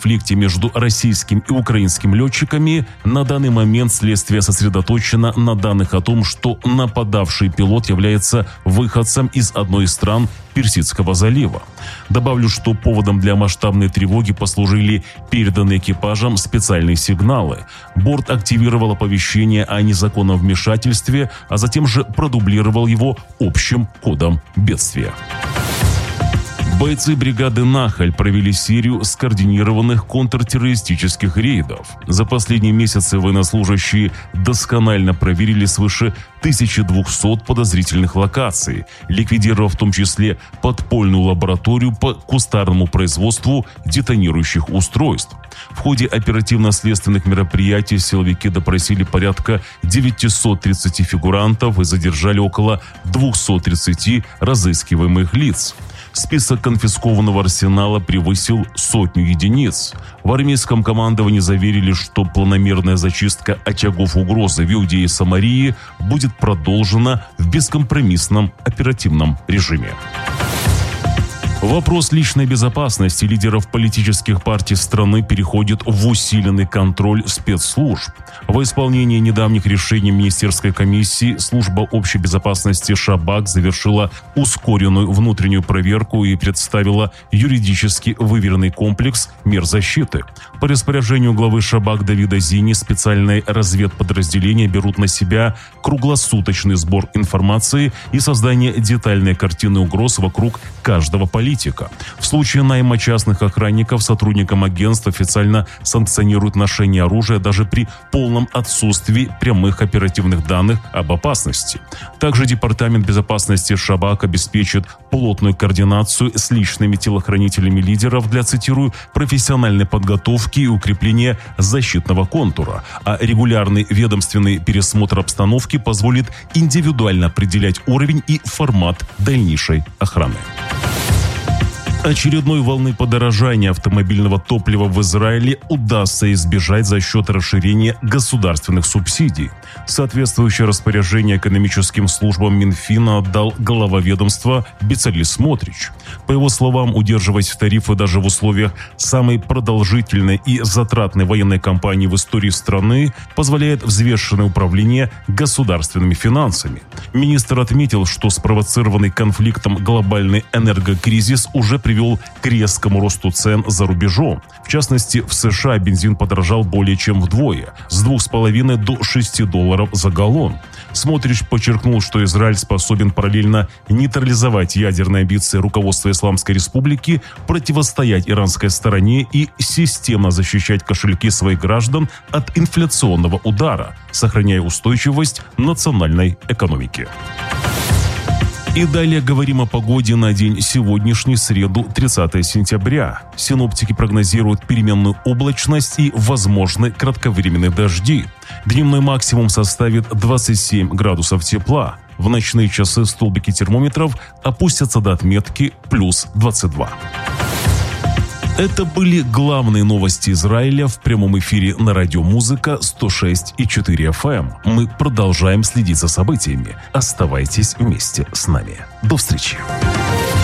конфликте между российским и украинским летчиками, на данный момент следствие сосредоточено на данных о том, что нападавший пилот является выходцем из одной из стран Персидского залива. Добавлю, что поводом для масштабной тревоги послужили переданные экипажам специальные сигналы. Борт активировал оповещение о незаконном вмешательстве, а затем же продублировал его общим кодом бедствия. Бойцы бригады «Нахаль» провели серию скоординированных контртеррористических рейдов. За последние месяцы военнослужащие досконально проверили свыше 1200 подозрительных локаций, ликвидировав в том числе подпольную лабораторию по кустарному производству детонирующих устройств. В ходе оперативно-следственных мероприятий силовики допросили порядка 930 фигурантов и задержали около 230 разыскиваемых лиц. Список конфискованного арсенала превысил 100 единиц. В армейском командовании заверили, что планомерная зачистка очагов угрозы в Иудее и Самарии будет продолжена в бескомпромиссном оперативном режиме. Вопрос личной безопасности лидеров политических партий страны переходит в усиленный контроль спецслужб. Во исполнение недавних решений Министерской комиссии служба общей безопасности Шабак завершила ускоренную внутреннюю проверку и представила юридически выверенный комплекс мер защиты. По распоряжению главы Шабак Давида Зини специальные разведподразделения берут на себя круглосуточный сбор информации и создание детальной картины угроз вокруг каждого политика. В случае найма частных охранников сотрудникам агентства официально санкционируют ношение оружия даже при полном отсутствии прямых оперативных данных об опасности. Также Департамент безопасности Шабак обеспечит плотную координацию с личными телохранителями лидеров для, цитирую, профессиональной подготовки и укрепления защитного контура, а регулярный ведомственный пересмотр обстановки позволит индивидуально определять уровень и формат дальнейшей охраны. Очередной волны подорожания автомобильного топлива в Израиле удастся избежать за счет расширения государственных субсидий. Соответствующее распоряжение экономическим службам Минфина отдал глава ведомства Бецалель Смотрич. По его словам, удерживать тарифы даже в условиях самой продолжительной и затратной военной кампании в истории страны позволяет взвешенное управление государственными финансами. Министр отметил, что спровоцированный конфликтом глобальный энергокризис уже привел к резкому росту цен за рубежом. В частности, в США бензин подорожал более чем вдвое, с $2,5 до $6 за галлон. Смотрич подчеркнул, что Израиль способен параллельно нейтрализовать ядерные амбиции руководства Исламской Республики, противостоять иранской стороне и системно защищать кошельки своих граждан от инфляционного удара, сохраняя устойчивость национальной экономики. И далее говорим о погоде на день сегодняшний, среду, 30 сентября. Синоптики прогнозируют переменную облачность и возможны кратковременные дожди. Дневной максимум составит 27 градусов тепла. В ночные часы столбики термометров опустятся до отметки плюс 22. Это были главные новости Израиля в прямом эфире на радио «Музыка» 106,4 FM. Мы продолжаем следить за событиями. Оставайтесь вместе с нами. До встречи.